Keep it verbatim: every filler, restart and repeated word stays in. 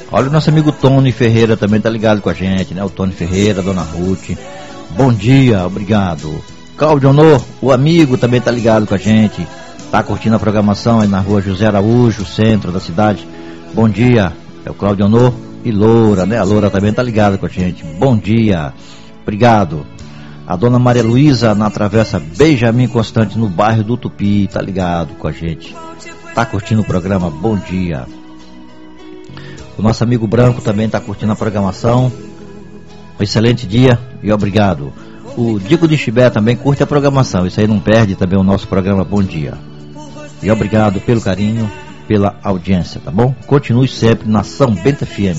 Olha, o nosso amigo Tony Ferreira também tá ligado com a gente, né? O Tony Ferreira, Dona Ruth. Bom dia, obrigado. Cláudio Honor, o amigo, também tá ligado com a gente. Tá curtindo a programação aí na rua José Araújo, centro da cidade. Bom dia, é o Cláudio Honor e Loura, né? A Loura também tá ligada com a gente. Bom dia, obrigado. A dona Maria Luísa na Travessa Benjamin Constante, no bairro do Tupi, tá ligado com a gente. Tá curtindo o programa, bom dia. O nosso amigo Branco também tá curtindo a programação. Um excelente dia e obrigado. O Dico de Chibé também curte a programação, isso aí não perde também o nosso programa Bom Dia. E obrigado pelo carinho, pela audiência, tá bom? Continue sempre na São Bento F M.